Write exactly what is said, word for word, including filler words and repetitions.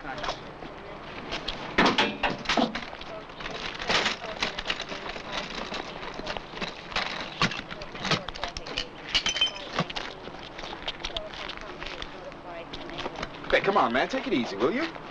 Hey, come on, man. Take it easy, will you?